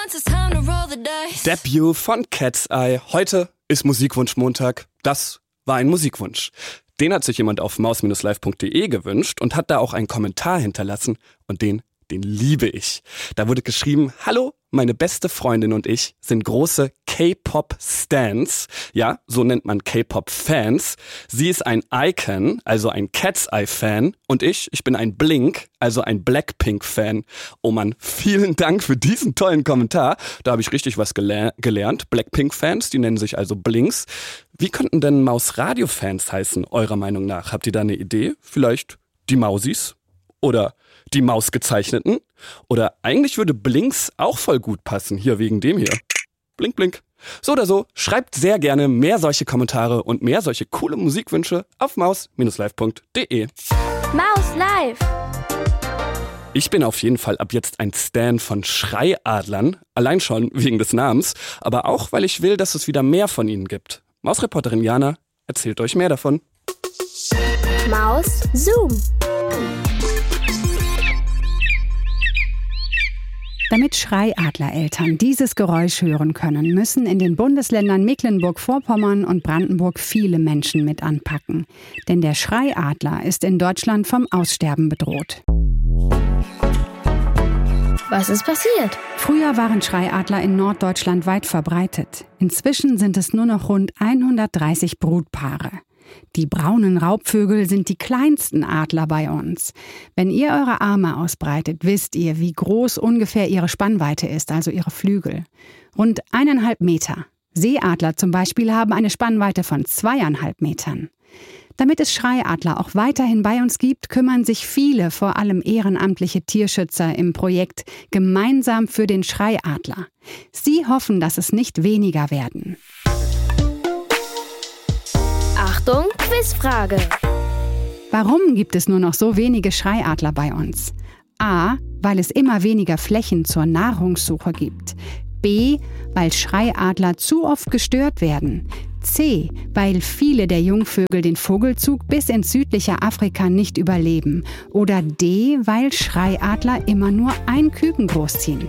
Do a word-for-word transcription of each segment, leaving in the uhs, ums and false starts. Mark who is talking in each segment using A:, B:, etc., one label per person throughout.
A: Debut von Cat's Eye. Heute ist Musikwunsch-Montag. Das war ein Musikwunsch. Den hat sich jemand auf maus Bindestrich live Punkt de gewünscht und hat da auch einen Kommentar hinterlassen. Und den, den liebe ich. Da wurde geschrieben: Hallo, meine beste Freundin und ich sind große K-Pop-Stans. Ja, so nennt man K-Pop-Fans. Sie ist ein Icon, also ein Cat's Eye-Fan. Und ich, ich bin ein Blink, also ein Blackpink-Fan. Oh Mann, vielen Dank für diesen tollen Kommentar. Da habe ich richtig was gele- gelernt. Blackpink-Fans, die nennen sich also Blinks. Wie könnten denn Maus-Radio-Fans heißen, eurer Meinung nach? Habt ihr da eine Idee? Vielleicht die Mausis? Oder die Mausgezeichneten? Oder eigentlich würde Blinks auch voll gut passen, hier wegen dem hier. Blink, blink. So oder so, schreibt sehr gerne mehr solche Kommentare und mehr solche coole Musikwünsche auf maus Bindestrich live Punkt de.
B: Maus Live!
A: Ich bin auf jeden Fall ab jetzt ein Stan von Schreiadlern, allein schon wegen des Namens, aber auch, weil ich will, dass es wieder mehr von ihnen gibt. Mausreporterin Jana erzählt euch mehr davon.
B: Maus Zoom.
C: Damit Schreiadlereltern dieses Geräusch hören können, müssen in den Bundesländern Mecklenburg-Vorpommern und Brandenburg viele Menschen mit anpacken. Denn der Schreiadler ist in Deutschland vom Aussterben bedroht.
B: Was ist passiert?
C: Früher waren Schreiadler in Norddeutschland weit verbreitet. Inzwischen sind es nur noch rund hundertdreißig Brutpaare. Die braunen Raubvögel sind die kleinsten Adler bei uns. Wenn ihr eure Arme ausbreitet, wisst ihr, wie groß ungefähr ihre Spannweite ist, also ihre Flügel. Rund eineinhalb Meter. Seeadler zum Beispiel haben eine Spannweite von zweieinhalb Metern. Damit es Schreiadler auch weiterhin bei uns gibt, kümmern sich viele, vor allem ehrenamtliche Tierschützer im Projekt Gemeinsam für den Schreiadler. Sie hoffen, dass es nicht weniger werden.
B: Achtung, Quizfrage.
C: Warum gibt es nur noch so wenige Schreiadler bei uns? A, weil es immer weniger Flächen zur Nahrungssuche gibt. B, weil Schreiadler zu oft gestört werden. C, weil viele der Jungvögel den Vogelzug bis ins südliche Afrika nicht überleben. Oder D, weil Schreiadler immer nur ein Küken großziehen.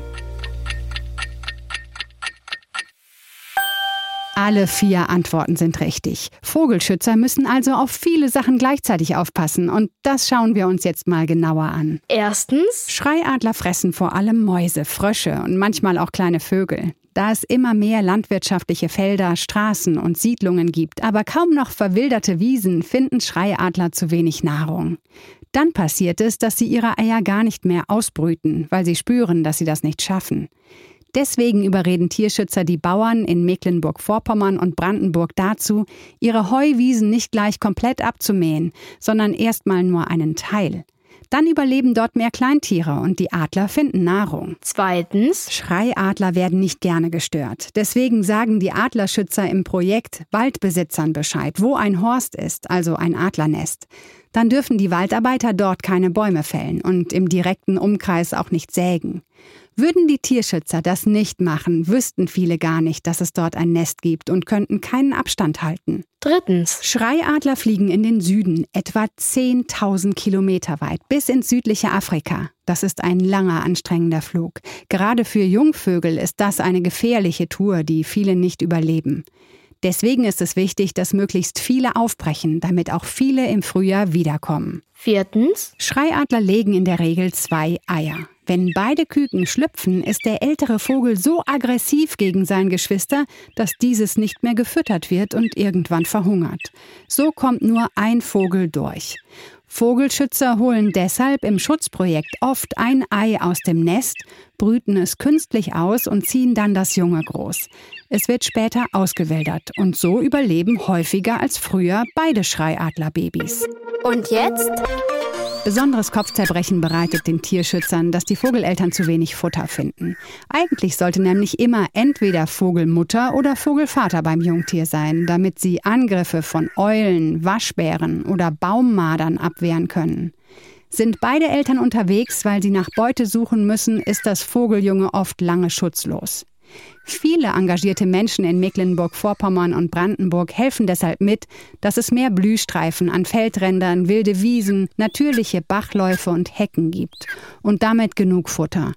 C: Alle vier Antworten sind richtig. Vogelschützer müssen also auf viele Sachen gleichzeitig aufpassen und das schauen wir uns jetzt mal genauer an.
B: Erstens:
C: Schreiadler fressen vor allem Mäuse, Frösche und manchmal auch kleine Vögel. Da es immer mehr landwirtschaftliche Felder, Straßen und Siedlungen gibt, aber kaum noch verwilderte Wiesen, finden Schreiadler zu wenig Nahrung. Dann passiert es, dass sie ihre Eier gar nicht mehr ausbrüten, weil sie spüren, dass sie das nicht schaffen. Deswegen überreden Tierschützer die Bauern in Mecklenburg-Vorpommern und Brandenburg dazu, ihre Heuwiesen nicht gleich komplett abzumähen, sondern erstmal nur einen Teil. Dann überleben dort mehr Kleintiere und die Adler finden Nahrung.
B: Zweitens:
C: Schreiadler werden nicht gerne gestört. Deswegen sagen die Adlerschützer im Projekt Waldbesitzern Bescheid, wo ein Horst ist, also ein Adlernest. Dann dürfen die Waldarbeiter dort keine Bäume fällen und im direkten Umkreis auch nicht sägen. Würden die Tierschützer das nicht machen, wüssten viele gar nicht, dass es dort ein Nest gibt und könnten keinen Abstand halten.
B: Drittens:
C: Schreiadler fliegen in den Süden, etwa zehntausend Kilometer weit, bis ins südliche Afrika. Das ist ein langer, anstrengender Flug. Gerade für Jungvögel ist das eine gefährliche Tour, die viele nicht überleben. Deswegen ist es wichtig, dass möglichst viele aufbrechen, damit auch viele im Frühjahr wiederkommen.
B: Viertens:
C: Schreiadler legen in der Regel zwei Eier. Wenn beide Küken schlüpfen, ist der ältere Vogel so aggressiv gegen sein Geschwister, dass dieses nicht mehr gefüttert wird und irgendwann verhungert. So kommt nur ein Vogel durch. Vogelschützer holen deshalb im Schutzprojekt oft ein Ei aus dem Nest, brüten es künstlich aus und ziehen dann das Junge groß. Es wird später ausgewildert und so überleben häufiger als früher beide Schreiadlerbabys.
B: Und jetzt?
C: Besonderes Kopfzerbrechen bereitet den Tierschützern, dass die Vogeleltern zu wenig Futter finden. Eigentlich sollte nämlich immer entweder Vogelmutter oder Vogelvater beim Jungtier sein, damit sie Angriffe von Eulen, Waschbären oder Baummadern abwehren können. Sind beide Eltern unterwegs, weil sie nach Beute suchen müssen, ist das Vogeljunge oft lange schutzlos. Viele engagierte Menschen in Mecklenburg-Vorpommern und Brandenburg helfen deshalb mit, dass es mehr Blühstreifen an Feldrändern, wilde Wiesen, natürliche Bachläufe und Hecken gibt und damit genug Futter.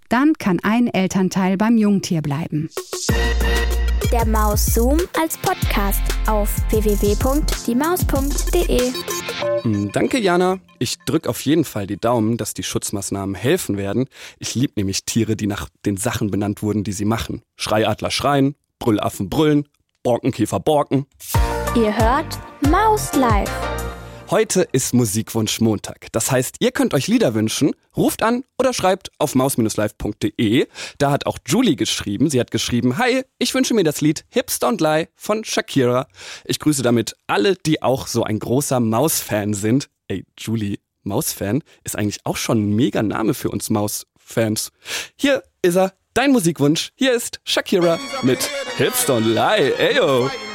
C: Dann kann ein Elternteil beim Jungtier bleiben.
B: Der Maus-Zoom als Podcast auf w w w punkt die maus punkt d e.
A: Danke, Jana. Ich drück auf jeden Fall die Daumen, dass die Schutzmaßnahmen helfen werden. Ich lieb nämlich Tiere, die nach den Sachen benannt wurden, die sie machen. Schreiadler schreien, Brüllaffen brüllen, Borkenkäfer borken.
B: Ihr hört Maus Live.
A: Heute ist Musikwunsch Montag. Das heißt, ihr könnt euch Lieder wünschen, ruft an oder schreibt auf maus live punkt d e. Da hat auch Julie geschrieben. Sie hat geschrieben, hi, ich wünsche mir das Lied Hips Don't Lie von Shakira. Ich grüße damit alle, die auch so ein großer Maus-Fan sind. Ey, Julie, Maus-Fan ist eigentlich auch schon ein mega Name für uns Maus-Fans. Hier ist er, dein Musikwunsch. Hier ist Shakira mit Hips Don't Lie. Ey, yo.